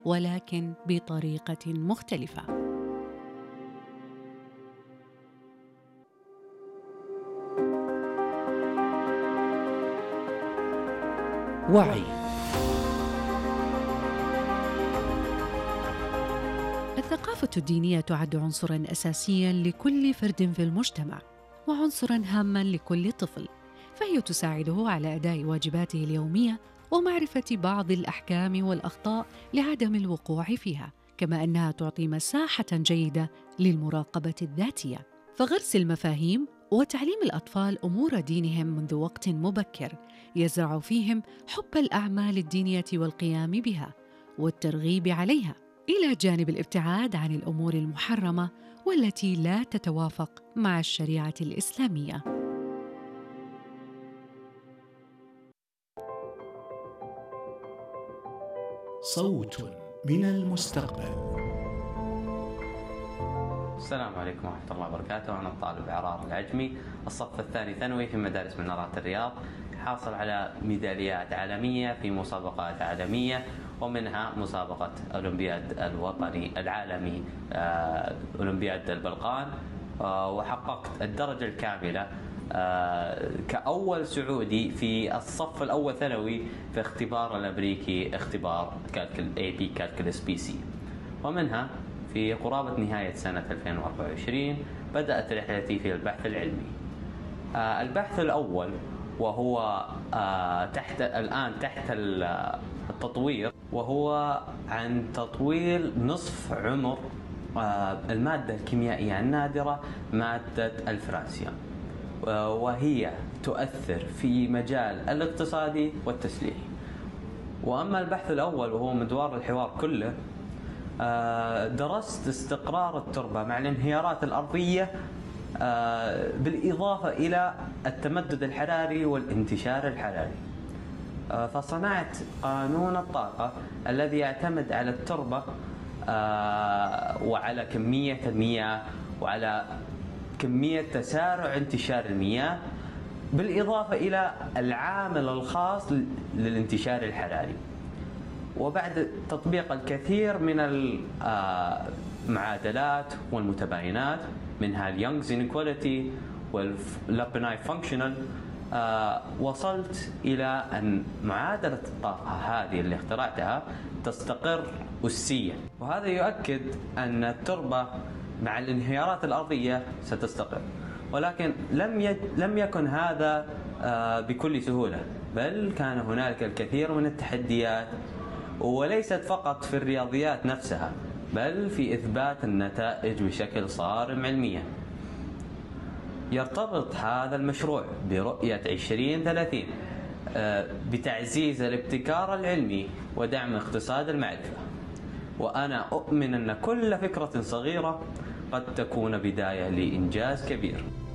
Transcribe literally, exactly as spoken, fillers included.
ولكن بطريقة مختلفة. وعي. الثقافة الدينية تعد عنصراً أساسياً لكل فرد في المجتمع، وعنصراً هاماً لكل طفل، فهي تساعده على أداء واجباته اليومية ومعرفة بعض الأحكام والأخطاء لعدم الوقوع فيها، كما أنها تعطي مساحة جيدة للمراقبة الذاتية. فغرس المفاهيم وتعليم الأطفال أمور دينهم منذ وقت مبكر يزرع فيهم حب الأعمال الدينية والقيام بها والترغيب عليها، إلى جانب الابتعاد عن الأمور المحرمة والتي لا تتوافق مع الشريعة الإسلامية. صوت من المستقبل. السلام عليكم ورحمة الله وبركاته. أنا الطالب عرار العجمي، الصف الثاني ثانوي في مدارس منارات الرياض، حاصل على ميداليات عالمية في مسابقات عالمية، ومنها مسابقة أولمبياد الوطني العالمي أولمبياد البلقان، وحققت الدرجة الكاملة كأول سعودي في الصف الأول ثانوي في اختبار الأمريكي، اختبار كالكل إيه بي كالكولس بي سي. ومنها في قرابة نهاية سنة ألفين وأربعة وعشرين بدأت رحلتي في البحث العلمي. آه البحث الأول وهو آه تحت الآن تحت التطوير، وهو عن تطوير نصف عمر آه المادة الكيميائية النادرة مادة الفرانسيوم، آه وهي تؤثر في مجال الاقتصادي والتسليحي. وأما البحث الأول وهو مدوار الحوار كله، درست استقرار التربة مع الانهيارات الأرضية بالإضافة إلى التمدد الحراري والانتشار الحراري. فصنعت قانون الطاقة الذي يعتمد على التربة وعلى كمية المياه وعلى كمية تسارع انتشار المياه، بالإضافة إلى العامل الخاص للانتشار الحراري. وبعد تطبيق الكثير من المعادلات والمتباينات، منها اليونغز انيكواليتي واللابناي فانكشنال، وصلت إلى أن معادلة الطاقة هذه اللي اخترعتها تستقر أسيا، وهذا يؤكد أن التربة مع الانهيارات الأرضية ستستقر. ولكن لم يد لم يكن هذا بكل سهولة، بل كان هنالك الكثير من التحديات، وليست فقط في الرياضيات نفسها بل في إثبات النتائج بشكل صارم علميا. يرتبط هذا المشروع برؤية عشرين ثلاثين بتعزيز الابتكار العلمي ودعم اقتصاد المعرفة، وأنا أؤمن أن كل فكرة صغيرة قد تكون بداية لإنجاز كبير.